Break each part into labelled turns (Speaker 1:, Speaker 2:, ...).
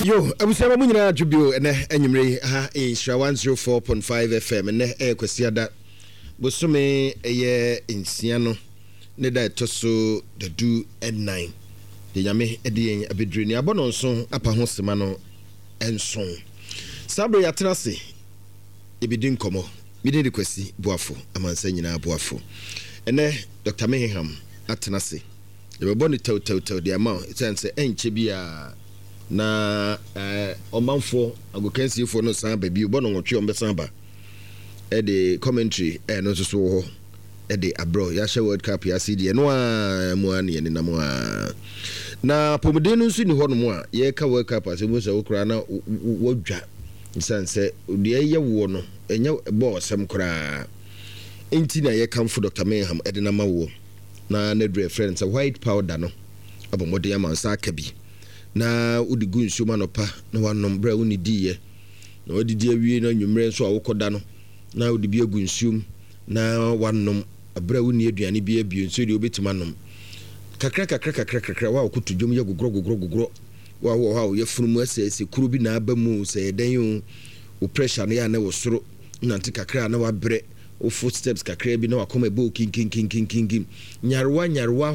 Speaker 1: Yo, abusama mu nyina adwubio ene enyimre ha Insha 104.5 FM ene kwasiada bosome eye nsia no ne da etoso dadu en9 de nyame ede yen abedru ni abono nso apa ho sema no enson sabre yatrase ebidin komo bidin de kwasi boafo amansa nyina boafo ene Dr. Meham atenase ebebo ni tew de ama sense enche bia na omanfo agokansifo no san ba bi bo no nwotwe ombesan ba the commentary no so ho the abro ya share world cup ya cd no mu an ye na mu na pomode no nsu ni ho no mu a ye ka world cup asemu se okura na wodwa nsanse de ye wo no enya bo osem kura enti na ye kamfo Dr. Meham edina mawo na nedre friends white powder no abomode ya mansa akabi na udi gu nsuoma no pa na wanom bra uni diye na wadidi awie na nwumre nso awokoda no na udi bi agu nsuom na wanom abra uni aduane bi abio nso de obetima nom kakra wa okutu dwom ye gogro wa ye funumu asese kuru bi na aba mu se den o pressure na ya na wo soro na nti kakra na wa bre o footsteps kakra bi na wakoma ebo king nyarwa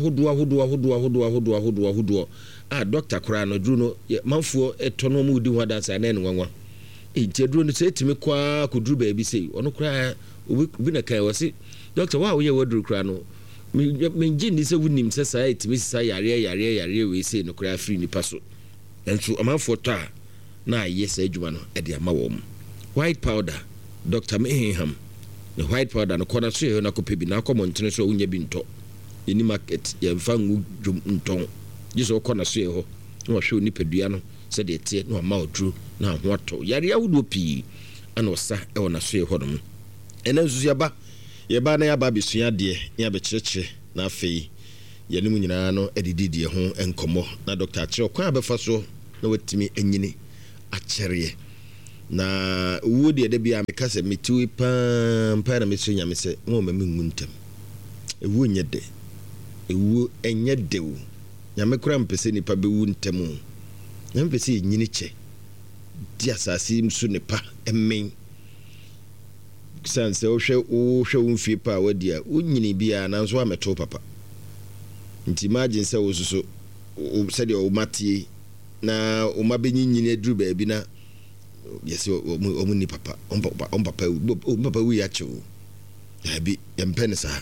Speaker 1: hodo doctor kura no dru no manfo etono mu di ho dansa na enwanwa dru no se timi kwa kodru ba bi sei ono kura obi na kai wose doctor wa wo ye wadru kura no menji ni se wunim se sai timi sa yare we sei no kura free ni paso enso amanfo to a na yes adwuma no e de ama wo white powder Dr. Meham the white powder no kona so na kopebi na akomontene so unya bi nto ni market ye mfa ngu dwum nton jiso kona so ho no hwe ni pedua no se de tie no ma odru na ho ato yare ahudo pi ana osa e wona so ho no ena nsusu ye ba na ya ba besua de ya be kirekire na afei ye ne mu nyina no edididie ho enkomo na Dr. Achiro kwa abefa so na watimi enyini akyere na wodi de bia meka se metiwe pampa na meso nyame se mo ma mengu ntem ewu nyede ewu enyede wo nyame kura mpese nipa be wu ntem nyame pese nyini che di asasi msu nipa emmen sanse o hwe mfie pa wadi a unyini bia na nso ameto papa nti imagine se wo suso o se de o matie na o mabenyini aduru ba bi na yes o ni papa on papa we ya cho ya bi yempene sa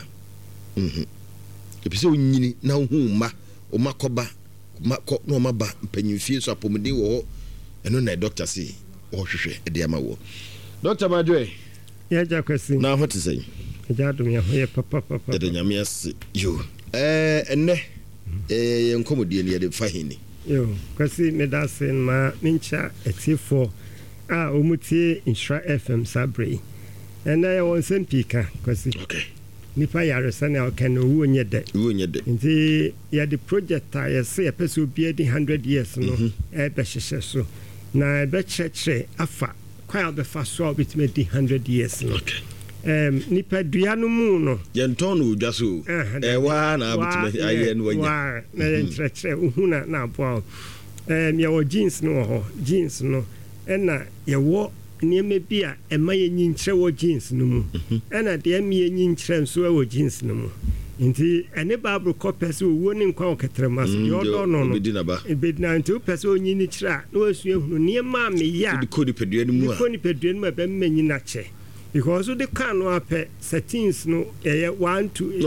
Speaker 1: episo nyini na hu ma o makoba makọ no maba mpanyimfie so apomde wo ho eno na doctor say o hwehwe e de ama wo Dr. Madwe
Speaker 2: ya jakwasi
Speaker 1: na ho tse
Speaker 2: ja dum ya ho ye papa
Speaker 1: de nyame as yo enne enkomodie ne de fahini
Speaker 2: yo kwasi medasen ma mincha etifo omutie Insha FM sabre ena ya won sempika kwasi
Speaker 1: okay
Speaker 2: nipa yaresa na kan owu nyede nti ya the project ya se pese obi edi 100 years no be hyehye so na be cheche afa kwa be fa so bitime di 100 years no
Speaker 1: okay
Speaker 2: nipa dua no mu no
Speaker 1: ye nton no dwa so wa na bitime aye no wanya
Speaker 2: na cheche uhuna na abo ya wo jeans no ena ye wo nieme bia ema ye nyinkyere wo jeans no mu ena de ema ye nyinkyere nso wo jeans no mu nti ene bible kopese wo ni nkwa oketrema so yo do no ebedina nti opese onyini kyera na wasu ehunu niema me ya
Speaker 1: ko ni pedua ni mu a
Speaker 2: be manyina che because the can no ape settings no 1 to 8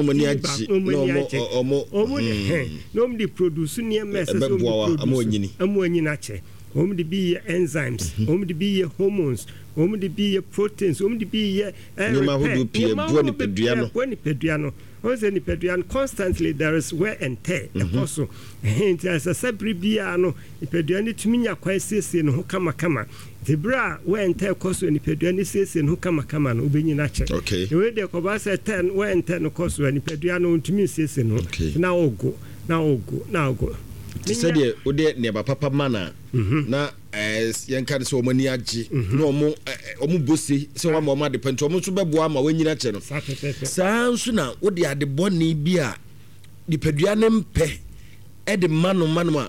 Speaker 2: no mo produce niema se so amonyina che de be enzymes de be hormones de be proteins de be peduano once ni peduano constantly there is wear and tear also and as a sabribia no peduano tuminya kwa sese no kama the bra wear and tear koso ni peduano sese no kama no obenyina che
Speaker 1: okay
Speaker 2: we de ko ba say 10 wear and tear no koso ni peduano ntumi sese no na ogo
Speaker 1: said ode ne ba papa mana na yenka so omani agi na omo bosi se wa ma de pento omo so beboa ma wanyina che no saa nso na ode ade boni bi a dipadua ne mpe e de mano a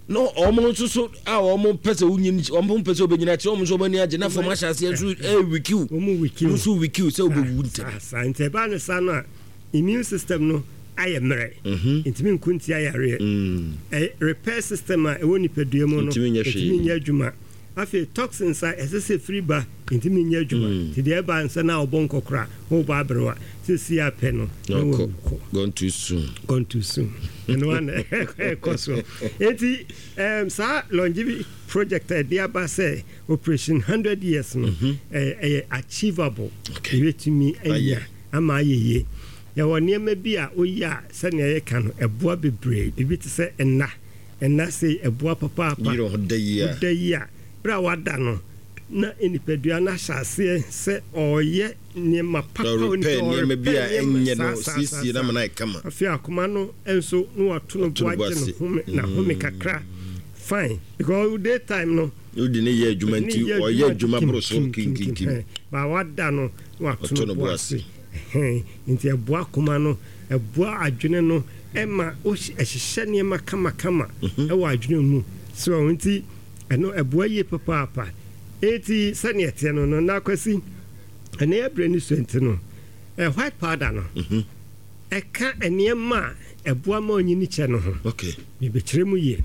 Speaker 1: no almost so almost person who person be nyina tire so bani age na form ahyase so wikiu so wikiu so be wunta
Speaker 2: sante ba ne sa no immune system no aye mere intimi nkunti ayare repair system a ewo nipadua mu no intimi nya adwuma afi toxins a esese free ba intimi nya adwuma ti de ba nsa na obonkokra ho ba abrewa sisi ape no
Speaker 1: gone too soon
Speaker 2: and one koso eti sa longevity project dia ba say operation 100 years no achievable betimi anya ama yeye ya woniema bi a oya sane ye ka no eboa bebre bibi te se enna say eboa papa
Speaker 1: you da
Speaker 2: yi bra wada no na enipadua na hyase se oye niema papa
Speaker 1: oni niema bi a enye no sisi na mana kama
Speaker 2: afi akoma no enso no wato no boaje no home na home kakra fine because daytime no
Speaker 1: you didn't hear adwumanti oye adwuma bro so kinkin
Speaker 2: ba wada no wato no boaje nti eboa akoma no eboa adwene no ema o ehihye niema kama e wa adwene mu so nti eno eboa ye papa eti saniete no na kwasi ene ebrani swenti no white powder no eka eniema eboa ma onyini che no ho
Speaker 1: okay
Speaker 2: me bekiremu ye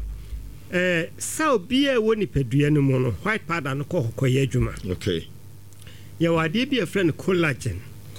Speaker 2: sa obi e woni padua no mu no white powder no kokoye adwuma
Speaker 1: okay
Speaker 2: ye wade bi a friend collagen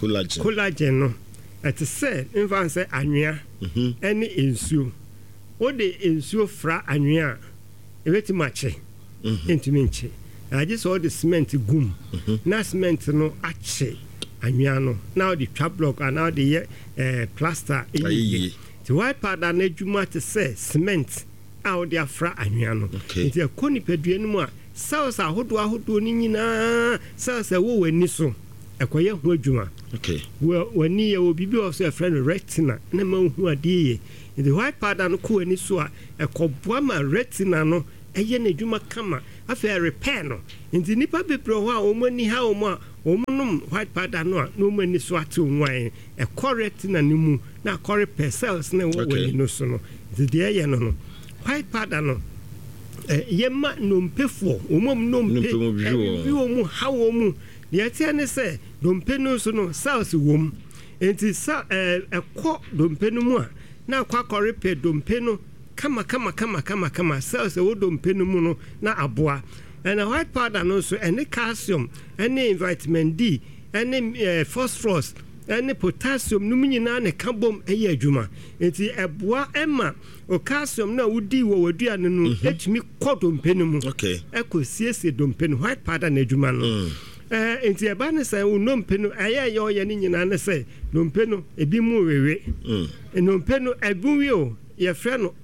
Speaker 2: no at say infancy anwea ene ensuo o de ensuo fra anwea ebeti mache entimi nche I just all the cement gum. Na cement no ache anwea no. Now the trap block and now the plaster. The white powder na adwuma te say cement out there fra anwea no. Nti akoni padua no mu a cells ahodo ni nyina cells wo wani so. Ekoye ho adwuma.
Speaker 1: Okay.
Speaker 2: Wani ye obi bi also a friend retina na ma hu ade ye. The white powder no ko ani so a ekoboa ma retina no eye na adwuma kama afa repair no nti nipa bebro ho a omani ha omo omnum white powder no a no mani so ate onwan correct na nimu na correct cells na wo wani no so no nti de ye no white powder no yema nompefo omom nompe bi omu ha omu de ate ne se dompe no so no cells wom nti sa ekọ dompe no mu a na akwa correct dompe no kama cells wo dompe no mu no na aboa and a white powder no so any calcium any vitamin D any phosphorus any potassium no nyina na kabom eye adwuma enti eboa ema o calcium na wudi wo waduane no etimi kodompe no mu
Speaker 1: okay
Speaker 2: ekosiesie dompe no white powder na adwuma no enti eba ne say unompe no aye ye ni nyina ne say dompe no ebi mu wewe nompe no ebuwi o ye friend no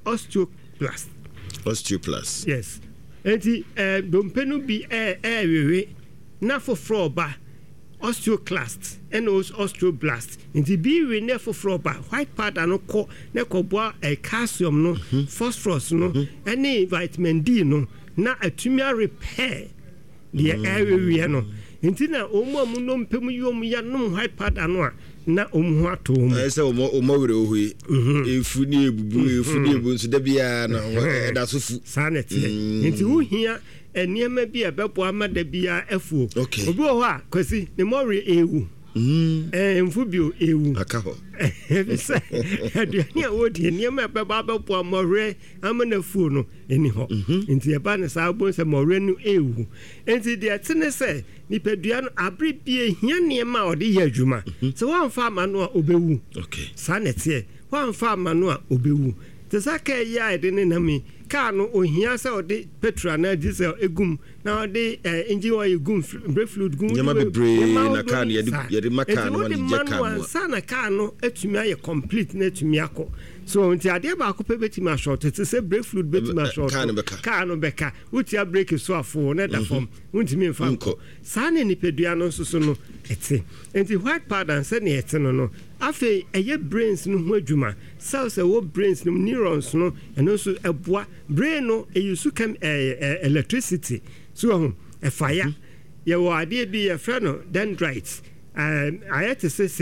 Speaker 2: osteoplast yes enti dompe no bi wewe na foforo ba osteoclast and osteoblast enti bi we na foforo ba white powder no ko na ko boa calcium no phosphorus no any vitamin D no na atumi repair the wewe no enti na omo nompe mu yom ya no white powder no a na omu ato omu
Speaker 1: ese omo were ohui efu ni ebu nso da bia na da sofu
Speaker 2: sanete nti wo hia eniema bi ebebo amada bia afuo obi ho a kwasi ne mori ewu mfu bio ewu
Speaker 1: akaho
Speaker 2: bisa aduane a wodi eniema ebebo abebo amore amana fuo no eni ho nti eba ne sa bo se mori no ewu nti de atene se nipadua no abre bie hia niema odi ye adwuma se wan fa ma no a obewu
Speaker 1: okay
Speaker 2: sanete wan fa ma no a obewu te saka ya ede ne nami ka no ohia se odi petrol na diesel egum na odi engine oil egum brake fluid gum
Speaker 1: nyama bebre na ka no yede maka no ni je ka no
Speaker 2: sana ka no etumi aye complete na etumi akọ so nti ade ba akọ pe betimi a short te se brake fluid betimi a short ka no beka utia brake so afọ na da form untimi mfa nko sana ni pedua no so no ete nti white powder se na ete no afi eye brains no ho adwuma cells wo brains no neurons no eno so eboa brain no eyusu chem electricity so fire ye wo ade bi ye fra no dendrites ayete say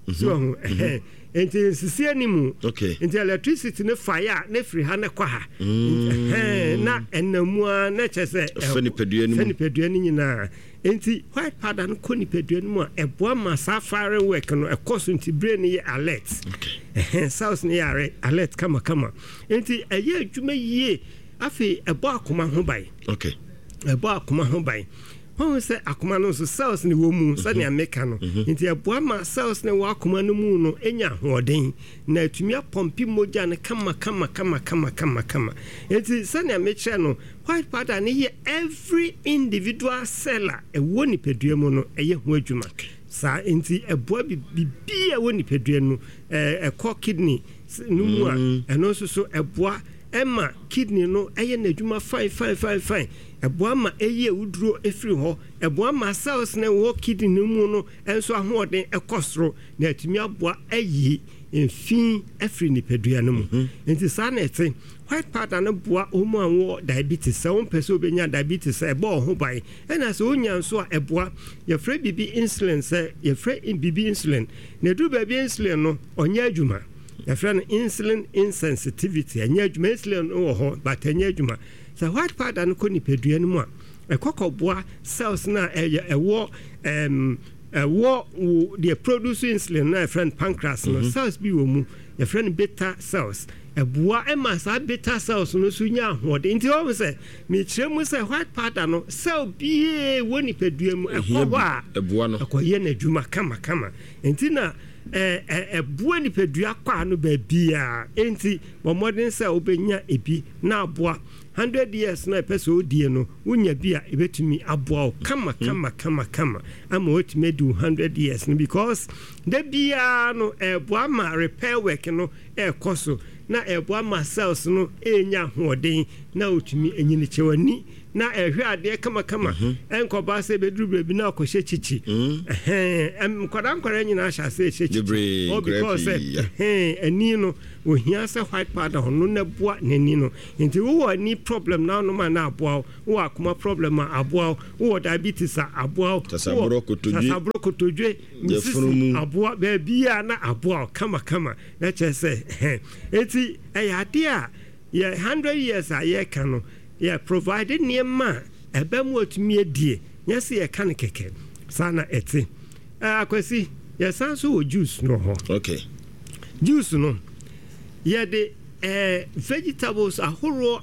Speaker 2: so enti sisi animu enti electricity ne fire ne free ha ne kwa ha na enamua na chese
Speaker 1: fenipedua
Speaker 2: ni nyina enti white powder no koni pedua no mu eboa ma safari work no ekoso enti brain ye alert cells ne yare alert kama enti eye adwuma yie afi ebo akoma ho bai ebo akoma ho bai ho se akoma no so cells ne wo mu se ne ameka no nti eboa ma cells ne wo akoma no mu no enya hoden na atumi apompi moja ne kama nti se ne ameche no white powder ne ye every individual cell e wo ni pedua mu no eye ho adwuma sa nti eboa bibia wo ni pedua no ekọ kidney no mu a eno so eboa Emma kidney no eye na adwuma fine eboa ma eye uduro efiri ho eboa ma cells na wo kidney no mu no enso ahoden ekosoro na atumi aboa ayi enfin efiri ni pedua no mu enti sa na ete white powder no boa omu anwo diabetes se won pese obenya diabetes e bo ho bai ena se onya nso a eboa ye frɛ bibi insulin se ye frɛ bibi insulin na du ba bi insulin no onya adwuma your friend insulin insensitivity and yet insulin or but nyadwuma so white powder no koni pedua no mu a ekokoboa cells na war the produce insulin na friend pancreas no cells bi wo mu your friend beta cells eboa ema sa beta cells no so nya hode nti o say me kire mu say white powder no cell bi woni pedua mu ekoboa
Speaker 1: eboa no
Speaker 2: ekoye na adwuma kama nti na bua ni pedua kwa no ba bia enti bo modern say obenya ebi na aboa 100 years na pese odie no unya bia ebetumi aboa kama ama otime do 100 years no because the bia no eboa ma repair work no ekoso na eboa ma cells no enya hoden na otumi enyini chewani na ehwe ade kama enkoba se bedru brebi na akohye chichi kwara nyina ahya se chichi because ani no ohia se white powder hono na boa nani no nti wo ani problem na no ma na aboa wo akoma problem aboa wo diabetes aboa
Speaker 1: tasabro
Speaker 2: kotodwe aboa ba bia na aboa kama na chese eti ade a ye 100 years a ye ka no yeah provided niema ebemu otumi adie nyase ye kan keke sana eti akwasi ye sanso wo juice no ho juice no ye de vegetables ahoro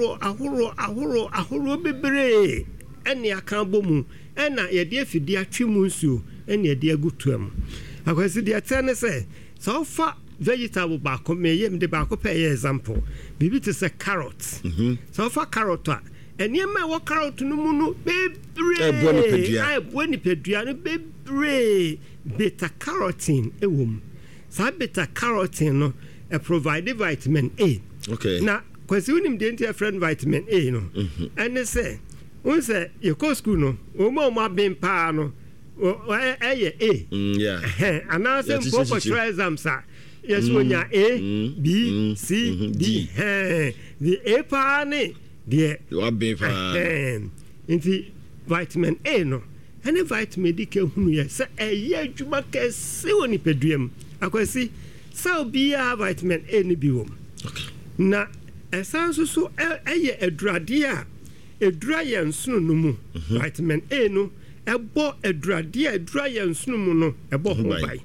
Speaker 2: bebre eni aka bomu ena ye de afidi atwemu nsuo eni ye de agutuam akwasi de tene se so fa vegetable baako me yem de baako pe example bibi to say carrot so for carrot a eniema wo carrot no mu no bebre boni pedua no bebre beta carotene ewom sa beta carotene no provide vitamin A na kwesi unim de ntia friend vitamin A no ene say won say ye go school no o ma ben pa no eye A anase mpo for exams a yes when ya A B C D the A pane the
Speaker 1: you be pa
Speaker 2: inti vitamin A no any vitamin D ke hunu ye say eye adwuma ke se woni peduam akwasi so bia vitamin A ni bi wom na esanso so eye adurade a edura ye nsono no mu vitamin A no ebo adurade a edura ye nsono mu no ebo ho bai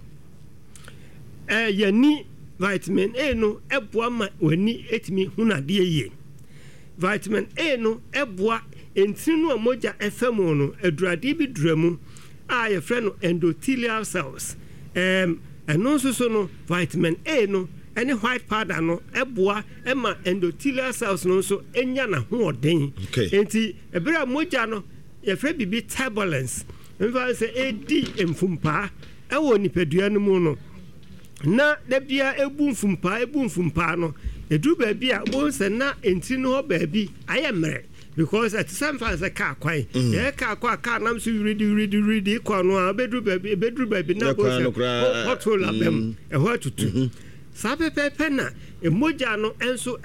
Speaker 2: yani vitamin A no eboa ma wani etimi hunade ye vitamin A no eboa entinu amoja efemu no adurade bi duramu a ye frɛ no endothelial cells eno so no vitamin A no any white powder no eboa ema endothelial cells no so enya na hoɔden enti ebere amoja no ye frɛ bibi turbulence mfa se edi mfumpa ɛwɔ nipadua no mu no na da bia ebu mfumpa no edu ba bia bo se na enti no ba bi ayemre because at some fans a car kwai ye car kwa nam so ready kwa no bedru ba bi na bo se hot roll abem e ho atutu saa pepepe na emoja no enso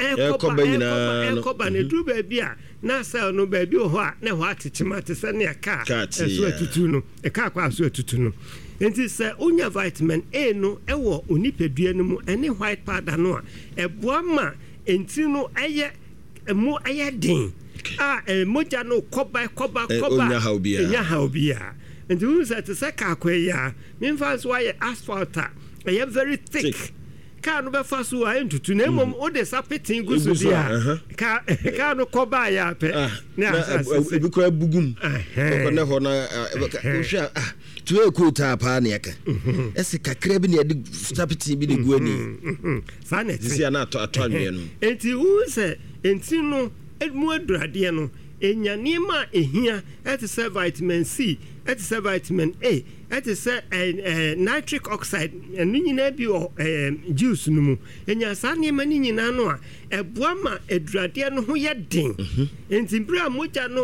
Speaker 2: ekoba na duru ba bia na cell no ba bi ho a na ho atechema te se na ka eso atutu no ka kwa so atutu no enti se unya vitamin A no ewo onipadua no mu ene white powder no a eboa ma enti no eye emo eye den emoja no koba enya ha obia enti wu se te se ka kwa ya memfa so aye asphalt a very thick car no be faso a entutu na emom o de sapetin gusu dia car no koba ya pe na
Speaker 1: ebi ko bugum ko na ho na hwa to ekuta pa na yaka ese kakra bi na de sapetin bi de guani
Speaker 2: fa na
Speaker 1: ti sia na ato anwe no
Speaker 2: enti u se enti no edmu adurade no enya niema ehia et se vitamin C et se vitamin A et se nitric oxide enu nyina bi o juice no mu enya sa niema ni nyina no a eboa ma adurade no ho ye den enti bra moja no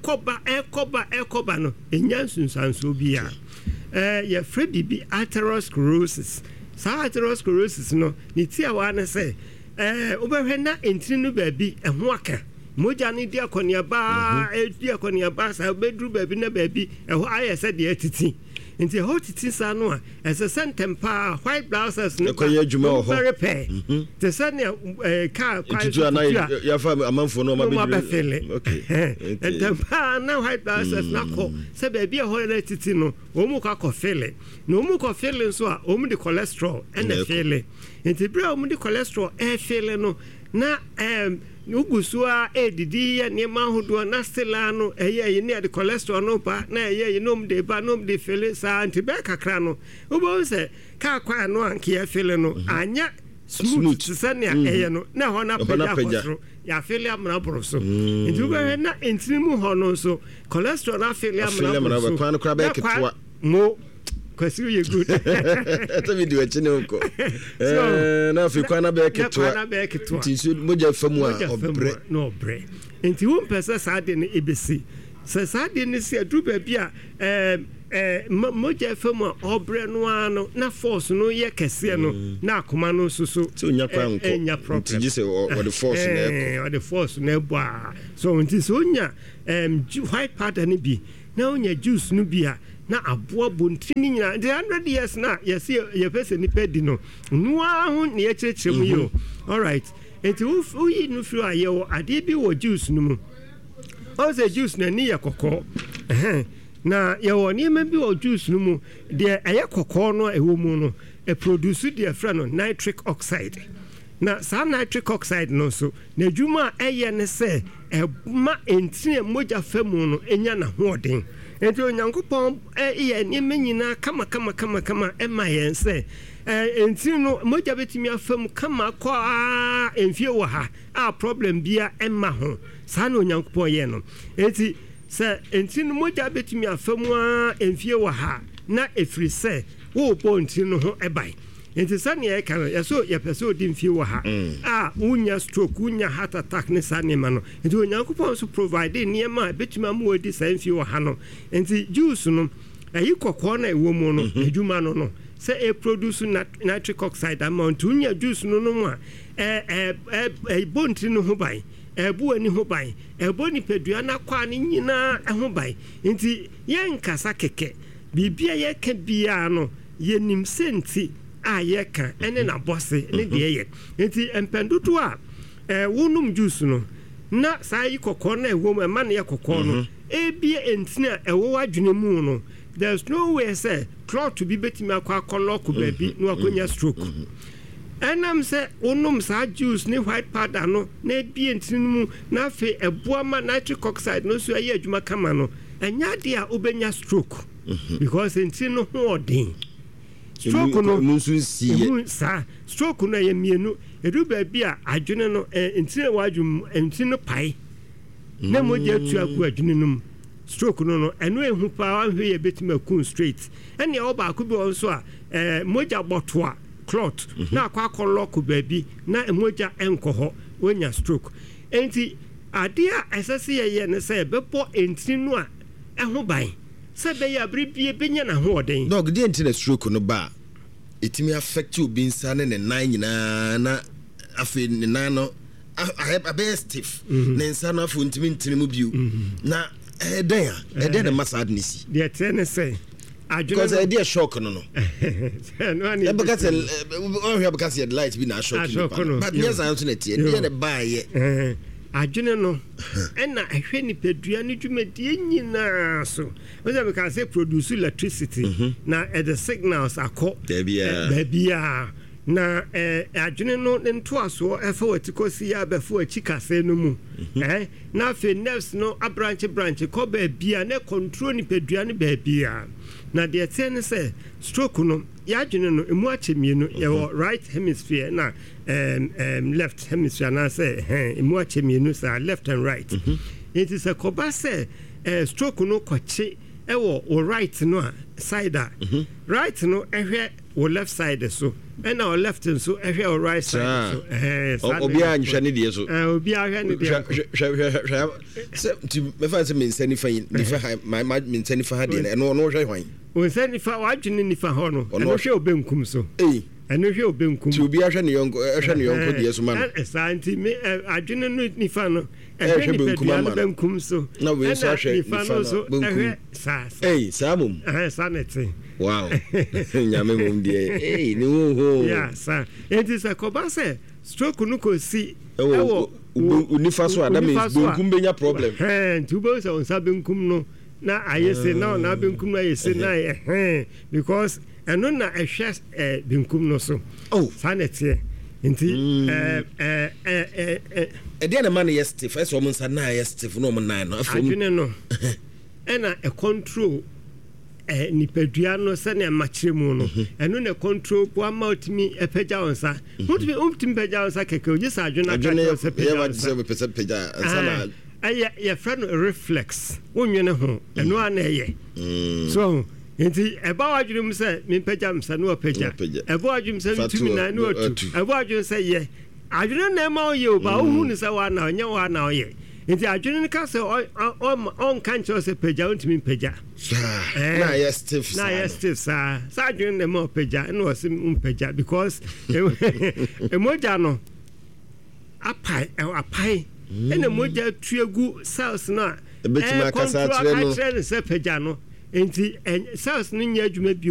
Speaker 2: ekoba no enya sunsanso bi a ye fredi bi atherosclerosis sa atherosclerosis no ni ti awa na se obehwe na entri no ba bi eho aka moja ni dia koniaba dia koniaba sa bedru ba bi na ba bi eho ayese de atiti nti ho titi sa no a ese sentempa white blouses no
Speaker 1: ko ye djuma ho
Speaker 2: very pay te se ne ka
Speaker 1: kwa na ya fa amanfo no ma
Speaker 2: be okay entempa na white blouses na ko se ba bi ho na titi no o mu ka ko fele no mu ko fele so a o mu de cholesterol and fele nti bra o mu de cholesterol fele no na ugusua edidi ya niema hodo na stelano eye ne de cholesterol no pa na eye nom de ba nom de fele sa antibe kakra no ubo se ka kwa no anke ya fele no anya smooth sania eye no na ho na peja ya fele amna boroso ntuba na entrimu ho no so cholesterol na fele amna boroso
Speaker 1: kwa no kra ba ketwa
Speaker 2: mo kwasi ye good
Speaker 1: to video chine uko na fi kwa na be ketwa tinsu moja famu a obre
Speaker 2: no bre enti won pesa saade ne ebesi se saade ne se adruba bia moja famu a obre no ano na force no ye kese no na akoma no susu
Speaker 1: so nya kwa nko
Speaker 2: enya problem
Speaker 1: ti se o the force na eko
Speaker 2: o the force na ebo so enti so nya white powder ne bi na onya juice no bia na aboa bontini nyina the 100 years na yes ye person ni pedi no nua ho ne ye kyerkyerem yo all right enti wo yi no firi aye wo ade bi wo juice no mu o se juice na ni ye kokko na ye wo ni ma bi wo juice no mu de aye kokko no ewo mu no produce the friend no nitric oxide na sa nitric oxide no so na djuma eye ne se ma entine moja famu no enya na hoden enti onyankopon ye ne menyina kama ema yense enti no moja betimi afam kama kwa enfie wo ha a problem bia ema ho sa na onyankopon ye no enti se enti no moja betimi afam a enfie wo ha na efiri se wo ponti no ho ebai enti sane ye kan yeso ye peso di mfie wo ha unya stroke unya heart attack ne sane ma no enti onyankopon so provide niema betuma mu odi san mfie wo ha no enti juice no ayi kokko na ewo mu no adwuma no se e produce nitric oxide amount unya juice no mu a bonti no ho bai ebu ani ho bai ebo ni pedua na kwa ne nyina ho bai enti ye nkasa keke bibia ye ka bia no ye nim senti ayeka ene na bosse ne de ye enti empendudu a wonum juice no na sai kokko na ewo ma na ye kokko no ebie entina ewo wadwene mu no there's no way say clot to be betimi akwa koloko baby no akonya stroke enam se wonum sa juice ne white powder no na ebie entina mu na fe eboa ma nitric oxide no so aye adwuma kama no enya de a obenya stroke because entina no ho odin stroke no stroke no ye mienu edu ba bi a adwene no entina wadwum entina pai na moja tu aku adwene no stroke no eno ehu pa ahwe ye betima kun straight ene oba aku bi onso a moja boto a clot na akwa lock ba bi na moja enkoho wonya stroke enti ade a esese ye ne se bebo entinu a eho ban se be ya bribie benya na ho oden
Speaker 1: dog di entina stroke no ba etimi affect obi nsa ne nan nyinaa na afi ne nan no abɛ stiff ne nsa no afi ntimi ntirimu bio na ɛdɛn na masa adnisi
Speaker 2: deɛ tɛ ne sɛ
Speaker 1: because idea shock no because because the light be na shock but yes I also net here the buy
Speaker 2: adwene no ɛna ɛhwɛ nipadua ne dwumadie nyinaa so wɔsɛ because say produce electricity na the signals akɔ baabia na adwene no ntoaso ɛfa watikosi ya bɛfo achi kase no mu na fe nerves no branch kɔ baabia na control nipadua ne baabia na deɛ tɛ ne sɛ stroke no yɛadwene no emu akyɛmienu yɛwɔ right hemisphere na left hemisphere na sɛ emu akyɛmienu sa left and right it is a kɔba sɛ stroke no kɔkye ɛwɔ o right no a side a right no ɛhwɛ o left side so ɛna o left nso ɛhwɛ o right side so
Speaker 1: obi a nhwɛ ne deɛ so
Speaker 2: obi a hwɛ ne deɛ
Speaker 1: hwɛ sɛ mefa sɛ me nsani fa my me nsani fa ha deɛ ɛno ɔno hwɛ hwan
Speaker 2: o nsani fa wadwene nifa hɔ no ɛno hwɛ obenkum so ɛno hwɛ obenkum
Speaker 1: ti obi ahwɛ ne yɔnko deɛ so ma no
Speaker 2: saa nti me adwene no nifa no ɛhwɛ nipadua no benkum so
Speaker 1: na wei nso ahwɛ
Speaker 2: nifa no so ɛhwɛ saa
Speaker 1: saa mom
Speaker 2: saa ne te
Speaker 1: wow nyame mom deɛ ne ho
Speaker 2: ya saa enti sɛ kɔba sɛ stroke no kɔsi
Speaker 1: ɛwɔ unifa so that means benkum benya problem
Speaker 2: nti wobɛhu sɛ wo nsa benkum no na ayese na na benkum na ayese na because ɛno na ɛhwɛ benkum no so saa ne teɛ nti
Speaker 1: ɛdeɛ na ma no yɛ stiff ɛsɛ ɔmo nsa na yɛ stiff na ɔmo nan no
Speaker 2: adwene no ɛna control nipadua no sɛnea makyerɛ mu no ɛno na control po ama otimi ɛpagya wo nsa wotumi pagya wo nsa kɛkɛ ogye sɛ adwene aka sɛ pagya yɛfrɛ no reflex wonwene ho ɛno a na ɛyɛ so nti ɛba wadwene mu sɛ mempagya msa ne wapagya ɛba wadwene mu sɛ metumi na ne watu ɛba wadwene sɛ yɛ adwene na ɛma woyɛ o ba wohu ne sɛ woana ɔnyɛ woana ɔyɛ nti adwene no ka sɛ ɔnka nkyerɛ sɛ pagya wontumi mpagya
Speaker 1: na yɛ stiff
Speaker 2: saa adwene na ɛma ɔpagya ɛna ɔsɛ mpagya because ɛmogya no apae ɛna mogya tuagu cells no a
Speaker 1: ɛbɛtumi akasa
Speaker 2: kyerɛ no sɛ pagya no nti cells no nyɛ adwuma bi